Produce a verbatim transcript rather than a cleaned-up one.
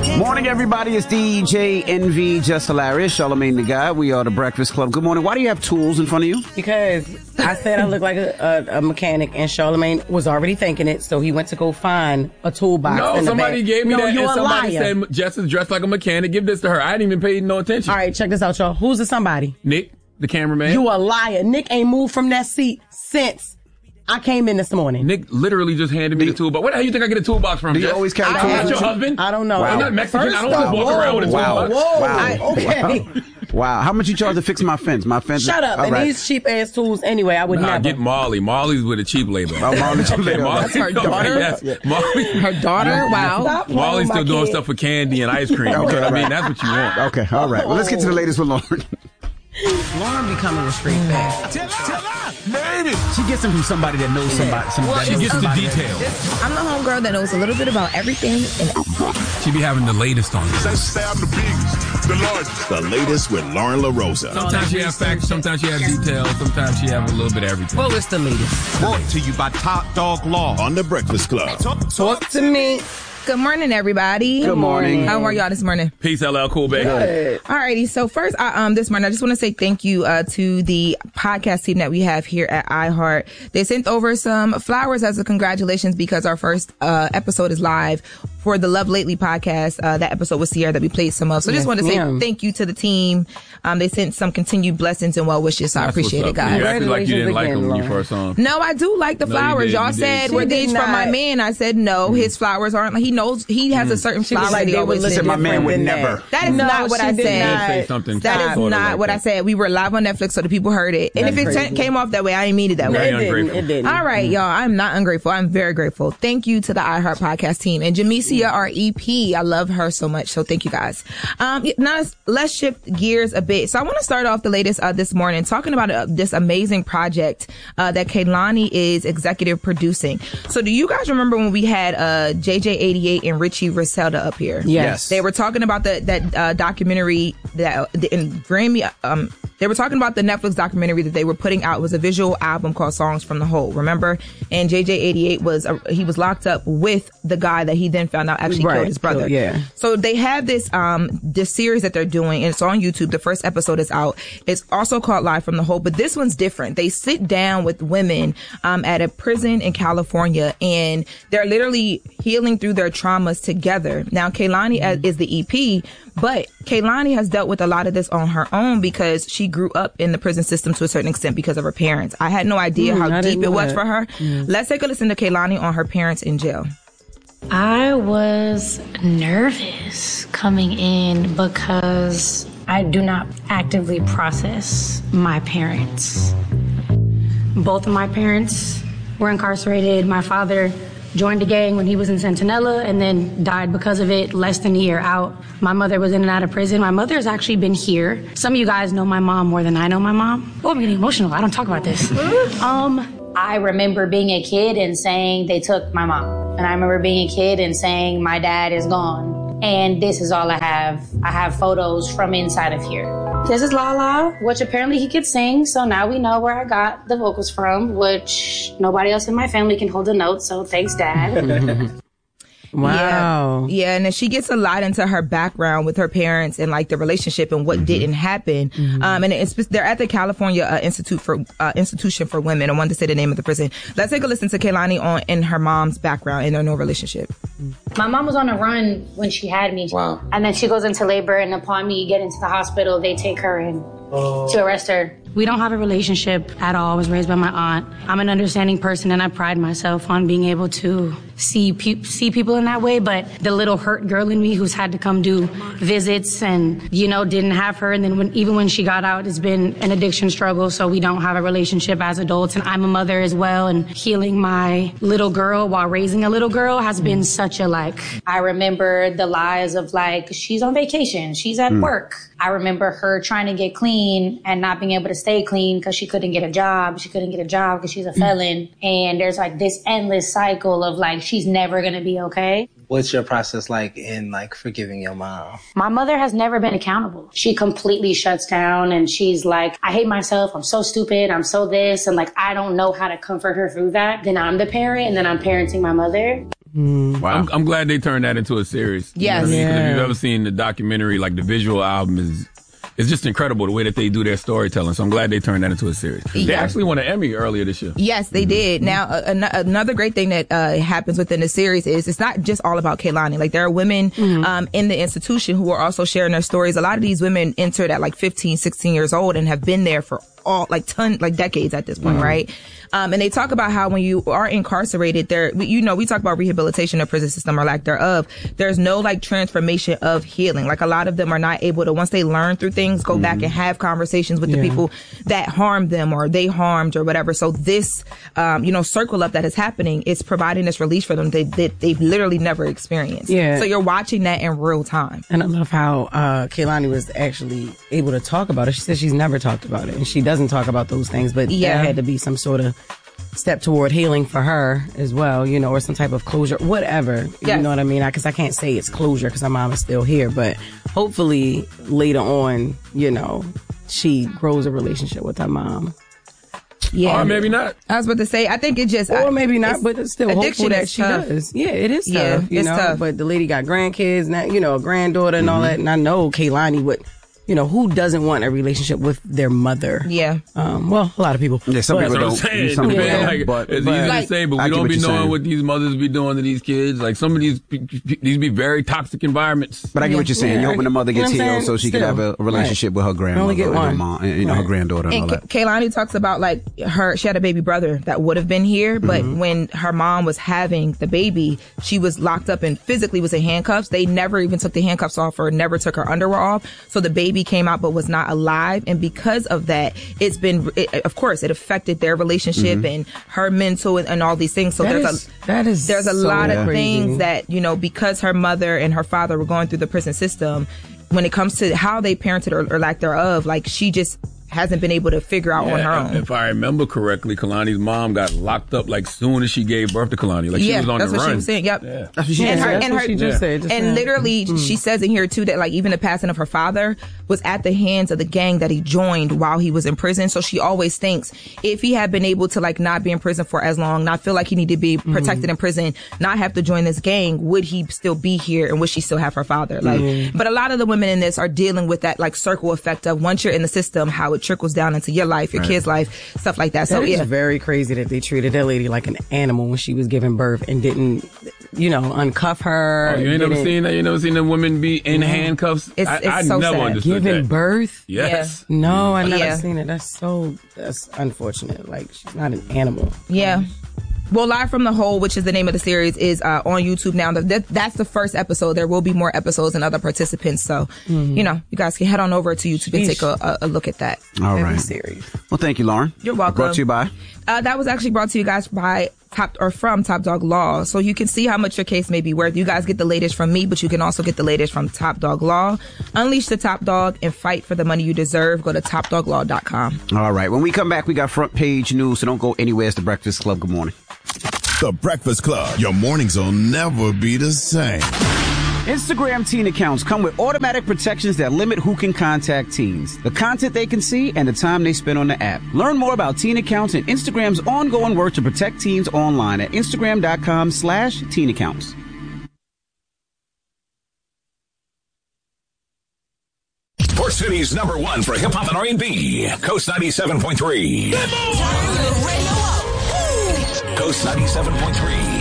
Morning, everybody. It's D J Envy, Just Hilarious, Charlamagne the Guy. We are the Breakfast Club. Good morning. Why do you have tools in front of you? Because I said I look like a, a, a mechanic, and Charlamagne was already thinking it, so he went to go find a toolbox. No, in the somebody back. gave me no, that, you're and a somebody liar. said Jess is dressed like a mechanic. Give this to her. I didn't even pay no attention. All right, check this out, y'all. Who's the somebody? Nick, the cameraman. You a liar. Nick ain't moved from that seat since I came in this morning. Nick literally just handed me the toolbox. Where the hell you think I get a toolbox from? Do you Jess? always carry I'm tools not with your you? husband. I don't know. I'm not Mexican. First I don't just walk whoa, around with a wow. toolbox. Whoa, Wow. I, okay. Wow. Wow. How much you charge to fix my fence? My fence. Shut up. All And right. these cheap ass tools anyway, I would Nah, never. get Molly. Molly's with a cheap labor. Oh, Molly's with a labor. Molly- That's her daughter? Yes. Molly. Her daughter? Wow. Stop playing Molly's with still my doing kid. stuff for candy and ice cream. Okay, I all mean, right. that's what you want. Okay. All right. Well, let's get to the latest with Lauren. Lauren becoming a street fat. She gets them from somebody that knows somebody. somebody Well, that She knows gets the somebody. details. I'm the homegirl that knows a little bit about everything. And She be having the latest on you. The latest with Lauren LaRosa. Sometimes she have facts, sometimes she have details, sometimes she have a little bit of everything. Well, it's the latest. Brought to you by Top Dog Law on The Breakfast Club. Talk to me. good morning, everybody. Good morning. How are y'all this morning? Peace, L L Cool, baby. Alrighty, so first, I, um, this morning, I just want to say thank you uh, to the podcast team that we have here at iHeart. They sent over some flowers as a congratulations because our first uh, episode is live for the Love Lately podcast. Uh, that episode was Sierra that we played some of. So I Yes, just want to say ma'am. thank you to the team. Um, they sent some continued blessings and well wishes, so I That's appreciate what's it, up. guys. You acted like you didn't Congratulations like again, them when you Lauren. first saw them. No, I do like the No, you flowers. did, Y'all you did. said She we're did these from my not. man. I said no. His flowers aren't like he knows. He has a certain She was flower like, that he they always would look sends. Said my man different would than never. that. That is No, not what she I did said. not. Say something That is sort of not like what that. I said. We were live on Netflix, so the people heard it. And That's if it crazy. t- came off that way, I didn't mean it that Very way. It didn't. ungrateful. It didn't. All right, y'all. I'm not ungrateful. I'm very grateful. Thank you to the iHeart podcast team and Jamesia, our E P. I love her so much. So thank you guys. Um, now let's, let's shift gears a bit. So I want to start off the latest uh, this morning talking about uh, this amazing project uh, that Kehlani is executive producing. So do you guys remember when we had uh, J J eighty-eight and Richie Griselda up here? Yes. They were talking about the, that uh, documentary that the, in Grammy. Um, they were talking about the Netflix documentary that they were putting out. It was a visual album called Songs from the Hole. Remember? And J J eighty-eight was uh, he was locked up with the guy that he then found out actually Right. killed his brother. So, yeah. So they have this um this series that they're doing, and it's on YouTube. The first episode is out. It's also called Live from the Hole, but this one's different. They sit down with women um at a prison in California, and they're literally healing through their traumas together. Now, Kehlani as is the E P, but Kehlani has dealt with a lot of this on her own because she grew up in the prison system to a certain extent because of her parents. I had no idea Mm, how I didn't deep it know was that. for her. Let's take a listen to Kehlani on her parents in jail. I was nervous coming in because I do not actively process my parents. Both of my parents were incarcerated. My father joined a gang when he was in Centinela and then died because of it less than a year out. My mother was in and out of prison. My mother has actually been here. Some of you guys know my mom more than I know my mom. Oh, I'm getting emotional. I don't talk about this. um, I remember being a kid and saying they took my mom. And I remember being a kid and saying my dad is gone. And this is all I have. I have photos from inside of here. This is Lala, which apparently he could sing. So now we know where I got the vocals from, which nobody else in my family can hold a note. So thanks, Dad. Wow. Yeah. Yeah, and then she gets a lot into her background with her parents and like the relationship and what didn't happen. Um, and it's, they're at the California uh, Institute for uh, Institution for Women. I wanted to say the name of the prison. Let's take a listen to Kehlani on in her mom's background in their no relationship. My mom was on a run when she had me. Wow. And then she goes into labor, and upon me getting to the hospital, they take her in to arrest her. We don't have a relationship at all. I was raised by my aunt. I'm an understanding person, and I pride myself on being able to see pe- see people in that way. But the little hurt girl in me who's had to come do visits and, you know, didn't have her. And then when, even when she got out, it's been an addiction struggle. So we don't have a relationship as adults. And I'm a mother as well. And healing my little girl while raising a little girl has been such a like. I remember the lies of like, she's on vacation. She's at work. I remember her trying to get clean and not being able to stay clean because she couldn't get a job. She couldn't get a job because she's a felon. And there's like this endless cycle of like, she's never going to be okay. What's your process like in like forgiving your mom? My mother has never been accountable. She completely shuts down and she's like, I hate myself. I'm so stupid. I'm so this. And like, I don't know how to comfort her through that. Then I'm the parent and then I'm parenting my mother. Mm. Wow. I'm, I'm glad they turned that into a series. Yes. You know what I mean? 'Cause Yeah. if you've ever seen the documentary, like the visual album is, it's just incredible the way that they do their storytelling. So I'm glad they turned that into a series. They Yeah. actually won an Emmy earlier this year. Yes, they did. Now, uh, an- another great thing that uh, happens within the series is it's not just all about Kehlani. Like, there are women um, in the institution who are also sharing their stories. A lot of these women entered at like fifteen, sixteen years old and have been there for all like ton like decades at this point, right? Um, and they talk about how when you are incarcerated, there, you know, we talk about rehabilitation of prison system or lack thereof. There's no like transformation of healing. Like, a lot of them are not able to, once they learn through things, go back and have conversations with Yeah. the people that harmed them or they harmed or whatever. So this, um, you know, circle up that is happening is providing this release for them that they, they've literally never experienced. Yeah. So you're watching that in real time. And I love how uh, Kehlani was actually able to talk about it. She said she's never talked about it, and she doesn't talk about those things. But Yeah. there had to be some sort of step toward healing for her as well, you know, or some type of closure, whatever. Yes. You know what I mean? Because I, I can't say it's closure because her mom is still here, but hopefully later on, you know, she grows a relationship with her mom. Yeah. Or maybe not. I was about to say, I think it just, Or I- maybe not, it's- but it's still addiction hopeful that is she tough. does. Yeah, it is tough. Yeah, you it's know, tough. But the lady got grandkids, now, you know, a granddaughter and all that. And I know Kehlani would, you know, who doesn't want a relationship with their mother? Yeah. Um, well, a lot of people. Yeah, some But- people That's what I'm don't. saying. Some people Yeah. don't. Like, But, it's but- easy Like, to say, but I we get don't what be you're knowing saying. what these mothers be doing to these kids. Like, some of these, these be very toxic environments. but I get what you're saying. Yeah, you're I hoping the get- mother you know gets what I'm healed saying? so she can Still. have a relationship with her grandmother only get and her one. mom, and, you know, her Right. granddaughter and all And that. Ke- Kehlani talks about like her, she had a baby brother that would have been here, but Mm-hmm. when her mom was having the baby, she was locked up and physically was in handcuffs. They never even took the handcuffs off or never took her underwear off. So the baby came out but was not alive. And because of that, it's been, it, of course, it affected their relationship Mm-hmm. and her mental and, and all these things. So That there's is- a, that is there's a so lot of crazy. things that, you know, because her mother and her father were going through the prison system, when it comes to how they parented or, or lack thereof, like, she just hasn't been able to figure out on her Yeah, own. if I remember correctly, Kalani's mom got locked up like soon as she gave birth to Kalani. Like, she yeah, was on that's the what run. she was saying. Yep. Yeah. That's what she And said. her, That's and what her, she just said just and now. literally, she says in here too that like even the passing of her father was at the hands of the gang that he joined while he was in prison. So she always thinks if he had been able to like not be in prison for as long, not feel like he needed to be protected in prison, not have to join this gang, would he still be here and would she still have her father? Like, but a lot of the women in this are dealing with that like circle effect of once you're in the system, how it trickles down into your life, your kid's life, stuff like that. So That is yeah. very crazy that they treated that lady like an animal when she was giving birth and didn't, you know, uncuff her. Oh, you ain't never didn't- seen that? You never seen the women be in handcuffs? It's- I, it's I so never sad. understood Giving that. birth? Yes. No, I never Yeah. seen it. That's so, that's unfortunate. Like, she's not an animal. Yeah. Well, Live from the Hole, which is the name of the series, is uh, on YouTube now. That, that's the first episode. There will be more episodes and other participants. So, you know, you guys can head on over to YouTube and take a, a, a look at that. All Every right. series. Well, thank you, Lauren. You're welcome. Brought to you by. Uh, that was actually brought to you guys by Top or from Top Dog Law. So you can see how much your case may be worth. You guys get the latest from me, but you can also get the latest from Top Dog Law. Unleash the top dog and fight for the money you deserve. Go to top dog law dot com. All right. When we come back, we got front page news, so don't go anywhere. It's the Breakfast Club. Good morning. The Breakfast Club. Your mornings will never be the same. Instagram teen accounts come with automatic protections that limit who can contact teens, the content they can see, and the time they spend on the app. Learn more about teen accounts and Instagram's ongoing work to protect teens online at instagram.com slash teen accounts. Port City's number one for hip hop and R and B. Coast ninety-seven point three. Coast ninety-seven point three.